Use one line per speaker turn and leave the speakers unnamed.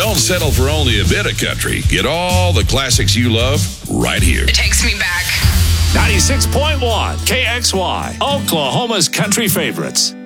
Don't settle for only a bit of country. Get all the classics you love right here.
It takes me back.
96.1 KXY, Oklahoma's country favorites.